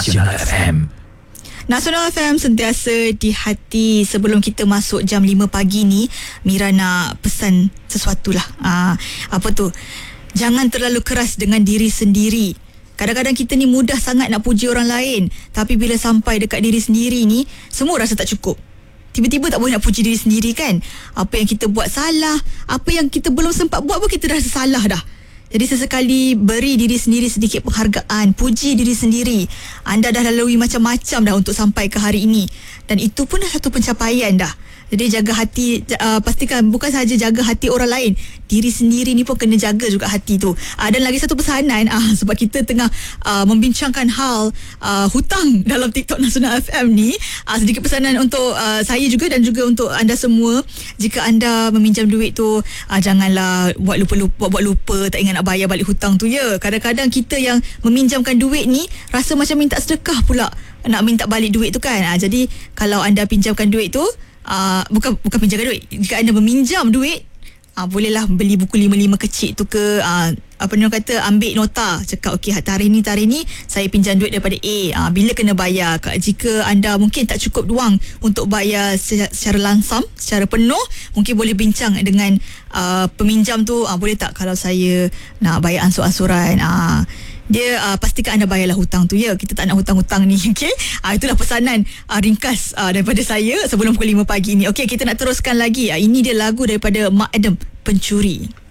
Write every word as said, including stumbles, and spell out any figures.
Nasional F M. Nasional F M sentiasa di hati. Sebelum kita masuk jam lima pagi ni, Mira nak pesan sesuatu lah. Aa, apa tu? Jangan terlalu keras dengan diri sendiri. Kadang-kadang kita ni mudah sangat nak puji orang lain, tapi bila sampai dekat diri sendiri ni, semua rasa tak cukup. Tiba-tiba tak boleh nak puji diri sendiri kan. Apa yang kita buat salah, apa yang kita belum sempat buat pun kita dah rasa salah dah. Jadi sesekali beri diri sendiri sedikit penghargaan, puji diri sendiri. Anda dah lalui macam-macam dah untuk sampai ke hari ini, dan itu pun dah satu pencapaian dah. Jadi jaga hati, uh, pastikan bukan sahaja jaga hati orang lain, diri sendiri ni pun kena jaga juga hati tu. Uh, dan lagi satu pesanan, uh, sebab kita tengah uh, membincangkan hal uh, hutang dalam TikTok Nasional F M ni, uh, sedikit pesanan untuk uh, saya juga dan juga untuk anda semua. Jika anda meminjam duit tu, uh, janganlah buat lupa-lupa, buat lupa tak ingat nak bayar balik hutang tu ya. Kadang-kadang kita yang meminjamkan duit ni rasa macam minta sedekah pula nak minta balik duit tu kan. Uh, jadi kalau anda pinjamkan duit tu, Uh, bukan bukan pinjamkan duit. Jika anda meminjam duit, uh, bolehlah beli buku lima lima kecil tu ke, uh, apa ni orang kata, ambil nota, cakap okey tarikh ni tarikh ni saya pinjam duit daripada A, uh, bila kena bayar. Jika anda mungkin tak cukup wang untuk bayar secara, secara langsam, secara penuh, mungkin boleh bincang dengan uh, peminjam tu, uh, boleh tak kalau saya nak bayar ansur-ansuran, uh, dia uh, pastikan anda bayarlah hutang tu ya. Kita tak nak hutang-hutang ni, okey. Uh, itulah pesanan uh, ringkas uh, daripada saya sebelum pukul lima pagi ni. Okey, kita nak teruskan lagi. Uh, ini dia lagu daripada Mak Adam, Pencuri.